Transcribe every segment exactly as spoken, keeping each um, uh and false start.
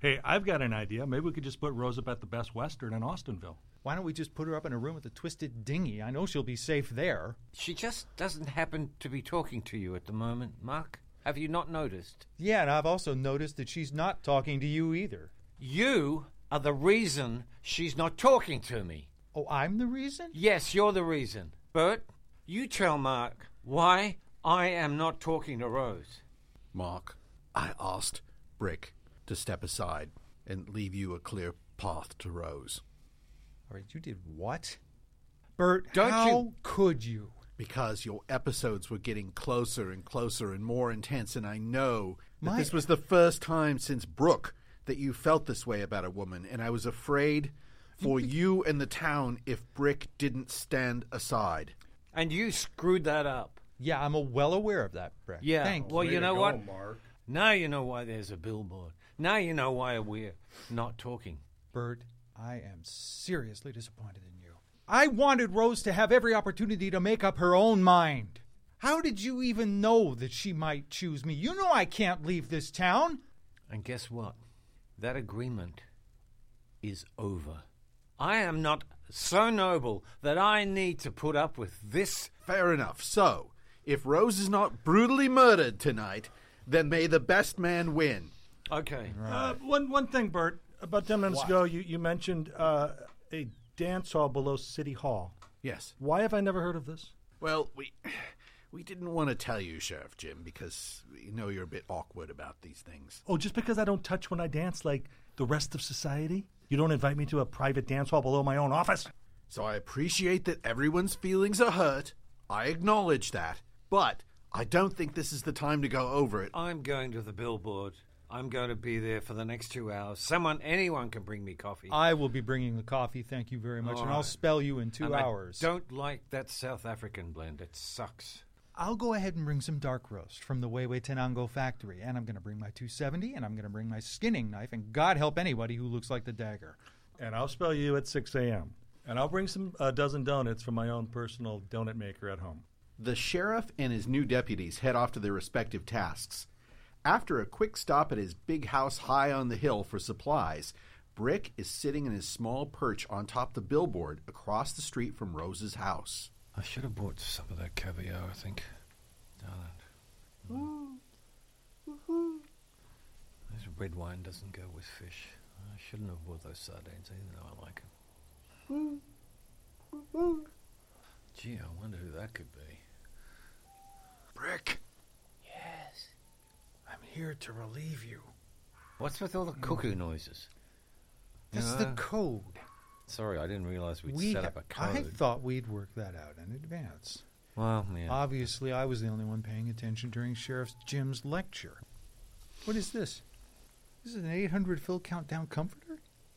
Hey, I've got an idea. Maybe we could just put Rose up at the Best Western in Austinville. Why don't we just put her up in a room with the Twisted Dinghy? I know she'll be safe there. She just doesn't happen to be talking to you at the moment, Mark. Have you not noticed? Yeah, and I've also noticed that she's not talking to you either. You are the reason she's not talking to me. Oh, I'm the reason? Yes, you're the reason. Bert, you tell Mark why I am not talking to Rose. Mark, I asked Brick to step aside and leave you a clear path to Rose. All right, you did what? Bert, Don't how you- could you? Because your episodes were getting closer and closer and more intense, and I know that My- this was the first time since Brooke that you felt this way about a woman, and I was afraid for you and the town if Brick didn't stand aside. And you screwed that up. Yeah, I'm well aware of that, Brett. Yeah, Thank well, you. you know what? Mark. Now you know why there's a billboard. Now you know why we're not talking. Bert, I am seriously disappointed in you. I wanted Rose to have every opportunity to make up her own mind. How did you even know that she might choose me? You know I can't leave this town. And guess what? That agreement is over. I am not so noble that I need to put up with this. Fair enough. So, if Rose is not brutally murdered tonight, then may the best man win. Okay. Uh, one one thing, Bert. About ten minutes What? ago, you, you mentioned uh, a dance hall below City Hall. Yes. Why have I never heard of this? Well, we we didn't want to tell you, Sheriff Jim, because we know you're a bit awkward about these things. Oh, just because I don't touch when I dance like the rest of society? You don't invite me to a private dance hall below my own office? So I appreciate that everyone's feelings are hurt. I acknowledge that. But I don't think this is the time to go over it. I'm going to the billboard. I'm going to be there for the next two hours. Someone, anyone can bring me coffee. I will be bringing the coffee, thank you very much, All and I'll right. spell you in two And hours. I don't like that South African blend. It sucks. I'll go ahead and bring some dark roast from the Wewe Tenango factory, and I'm going to bring my two seventy, and I'm going to bring my skinning knife, and God help anybody who looks like the dagger. And I'll spell you at six a.m. And I'll bring some a dozen donuts from my own personal donut maker at home. The sheriff and his new deputies head off to their respective tasks. After a quick stop at his big house high on the hill for supplies, Brick is sitting in his small perch on top the billboard across the street from Rose's house. I should have bought some of that caviar, I think. Darling. This red wine doesn't go with fish. I shouldn't have bought those sardines, even though I like them. Gee, I wonder who that could be. Brick! Yes. I'm here to relieve you. What's with all the cuckoo noises? That's You the know, code. Sorry, I didn't realize we'd We set up a code. I thought we'd worked that out in advance. Well, yeah. Obviously, I was the only one paying attention during Sheriff Jim's lecture. What is this? This is an eight hundred fill countdown comforter?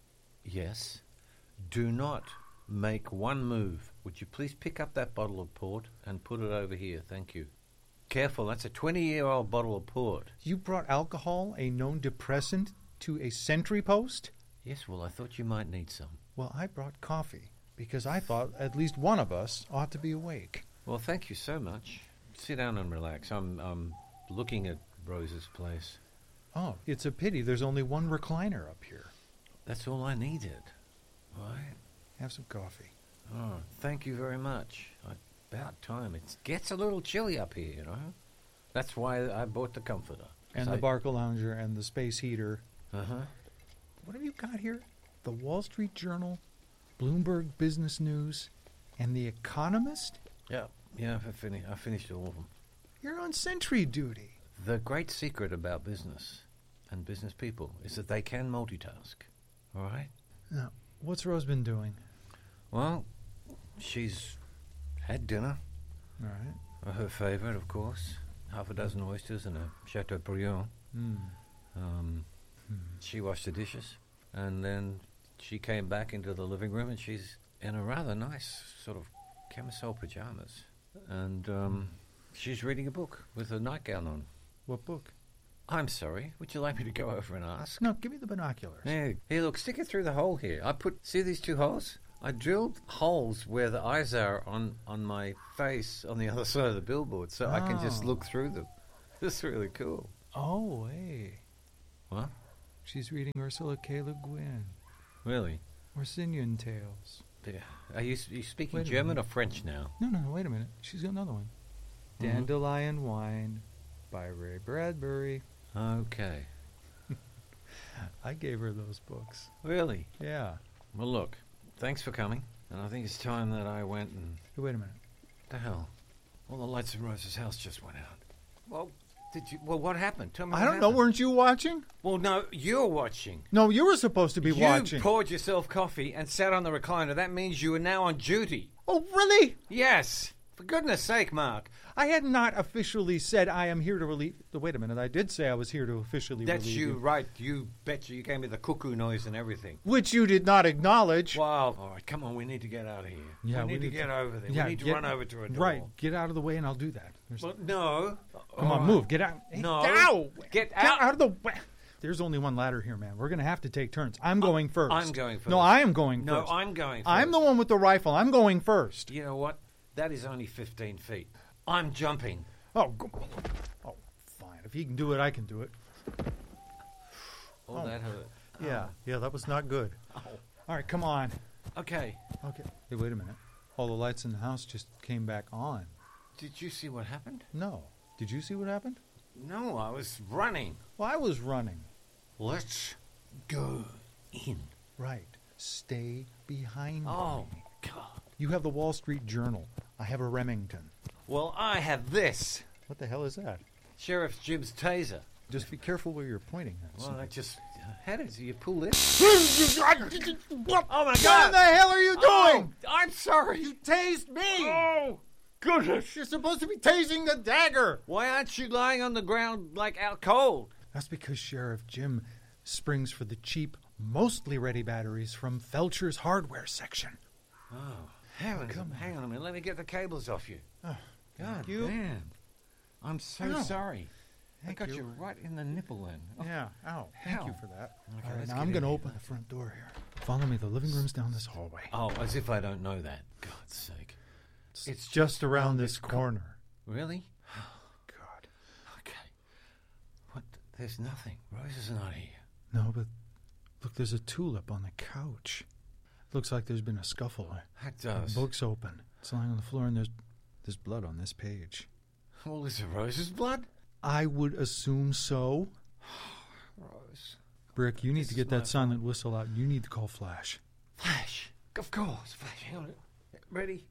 Yes. Do not make one move. Would you please pick up that bottle of port and put it over here? Thank you. Careful, that's a twenty-year-old bottle of port. You brought alcohol, a known depressant, to a sentry post? Yes, well, I thought you might need some. Well, I brought coffee, because I thought at least one of us ought to be awake. Well, thank you so much. Sit down and relax. I'm um, looking at Rose's place. Oh, it's a pity there's only one recliner up here. That's all I needed. Right? Have some coffee. Oh, thank you very much. About time. It gets a little chilly up here, you know. That's why I bought the comforter. And the Barca Lounger and the space heater. Uh-huh. What have you got here? The Wall Street Journal, Bloomberg Business News, and The Economist? Yeah, yeah, I, fin- I finished all of them. You're on sentry duty. The great secret about business and business people is that they can multitask. All right? Now, what's Rose been doing? Well, she's had dinner. All right. Her favourite, of course. Half a dozen oysters and a Chateaubriand. Mm. Um, Hmm. She washed the dishes. And then she came back into the living room and she's in a rather nice sort of camisole pajamas. And um, she's reading a book with a nightgown on. What book? I'm sorry. Would you like me to go over and ask? No, give me the binoculars. Here, here, look, stick it through the hole here. I put, see these two holes? I drilled holes where the eyes are on, on my face on the other side of the billboard so I can just Oh. look through them. This is really cool. Oh, hey. What? She's reading Ursula K. Le Guin. Really? Or Sinjun Tales. Yeah. Are you, are you speaking Wait a German minute. or French now? No, no, no, wait a minute. She's got another one. Mhm. Dandelion Wine by Ray Bradbury. Okay. I gave her those books. Really? Yeah. Well, look, thanks for coming. And I think it's time that I went and... Hey, wait a minute. What the hell? All the lights in Rose's house just went out. Well, did you... Well, what happened? Tell me I what don't know. happened. Weren't you watching? Well, no, you're watching. No, you were supposed to be you watching. poured yourself coffee and sat on the recliner. That means you are now on duty. Oh, really? Yes. For goodness sake, Mark. I had not officially said I am here to relieve... Wait a minute. I did say I was here to officially That's relieve you, you. right. You betcha. You gave me the cuckoo noise and everything. Which you did not acknowledge. Wow. All right, come on. We need to get out of here. Yeah, we need we to need get to- over there. Yeah, we need to get- run over to a door. Right. Get out of the way and I'll do that. There's- Well, no. Come All on, right. move. Get out. Hey, No. Get out. Get Get out. out of the way. There's only one ladder here, man. We're going to have to take turns. I'm going first. I'm going first. No, I am going No, first. I'm going first. I'm the one with the rifle. I'm going first. You know what? That is only fifteen feet. I'm jumping. Oh, go. Oh, fine. If he can do it, I can do it. Oh, Oh. that hurt. Yeah. Yeah, that was not good. Oh. All right, come on. Okay. Okay. Hey, wait a minute. All the lights in the house just came back on. Did you see what happened? No. Did you see what happened? No, I was running. Well, I was running. Let's go in. Right. Stay behind Oh, me. God. You have the Wall Street Journal. I have a Remington. Well, I have this. What the hell is that? Sheriff Jim's taser. Just be careful where you're pointing at. Well, I just... How did you pull this? What? Oh, my What God. in the hell are you doing? Oh, I'm sorry. You tased me! Oh, goodness. You're supposed to be tasing the dagger! Why aren't you lying on the ground like out cold? That's because Sheriff Jim springs for the cheap, mostly ready batteries from Felcher's hardware section. Oh, heavens. come on. Hang on a minute. Let me get the cables off you. Oh, God you. damn. I'm so Ow. sorry. Thank I got you. you. right in the nipple then. Oh, Yeah, ow. Thank Hell. you for that. Okay, All right, let's now get I'm in going to here. open the front door here. Follow me. The living room's down this hallway. Oh, as if I don't know that. God's sake. It's just around this corner. Really? God. Okay. What? There's nothing. Rose is not here. No, but look, there's a tulip on the couch. Looks like there's been a scuffle. That The does. book's open. It's lying on the floor, and there's there's blood on this page. Well, is it Rose's blood? I would assume so. Rose. Brick, you need This to is get my that silent whistle out. You need to call Flash. Flash. Of course. Flash. Hang on. Ready?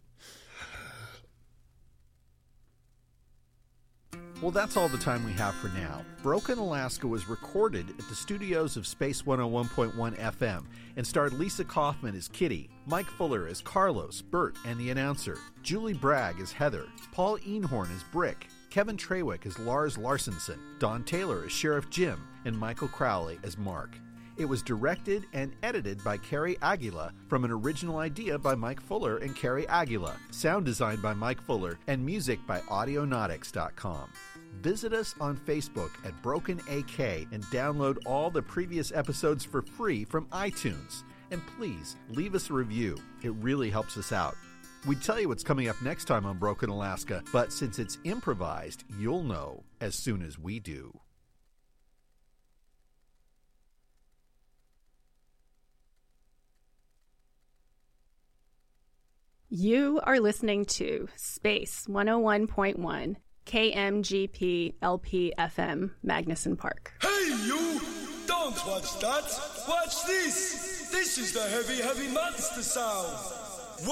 Well, that's all the time we have for now. Broken Alaska was recorded at the studios of Space one oh one point one F M and starred Lisa Kaufman as Kitty, Mike Fuller as Carlos, Bert, and the announcer, Julie Bragg as Heather, Paul Einhorn as Brick, Kevin Trawick as Lars Larsenson, Don Taylor as Sheriff Jim, and Michael Crowley as Mark. It was directed and edited by Carrie Aguila from an original idea by Mike Fuller and Carrie Aguila, sound designed by Mike Fuller, and music by audionautics dot com. Visit us on Facebook at Broken A K and download all the previous episodes for free from iTunes. And please, leave us a review. It really helps us out. We'd tell you what's coming up next time on Broken Alaska, but since it's improvised, you'll know as soon as we do. You are listening to Space one oh one point one, K M G P L P F M, Magnuson Park. Hey, you! Don't watch that! Watch this! This is the heavy, heavy monster sound!